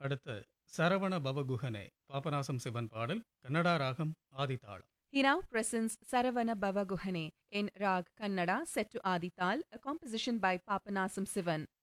அடுத்து சரவண பவகுஹனே பாபநாசம் சிவன் பாடல் கன்னடா ராகம் ஆதிதாளம். He now presents Saravana Bhava Guhane in Rag Kannada set to Adi Tal, a composition by Papanasam Sivan.